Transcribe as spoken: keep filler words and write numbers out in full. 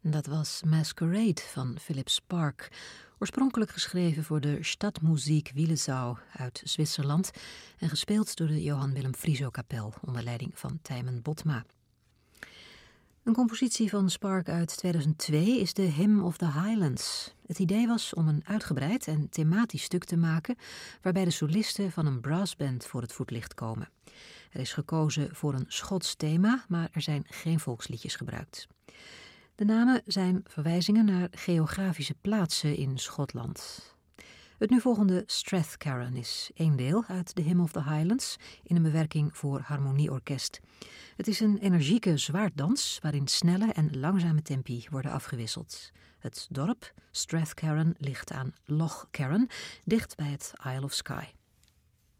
Dat was Masquerade van Philip Spark, oorspronkelijk geschreven voor de Stadtmusik Willisau uit Zwitserland en gespeeld door de Johann Willem Frieso Kapel onder leiding van Tijmen Botma. Een compositie van Spark uit tweeduizend twee is de Hymn of the Highlands. Het idee was om een uitgebreid en thematisch stuk te maken waarbij de solisten van een brassband voor het voetlicht komen. Er is gekozen voor een Schots thema, maar er zijn geen volksliedjes gebruikt. De namen zijn verwijzingen naar geografische plaatsen in Schotland. Het nu volgende Strathcarron is één deel uit de Hymn of the Highlands in een bewerking voor harmonieorkest. Het is een energieke zwaarddans waarin snelle en langzame tempi worden afgewisseld. Het dorp Strathcarron ligt aan Loch Carron, dicht bij het Isle of Skye.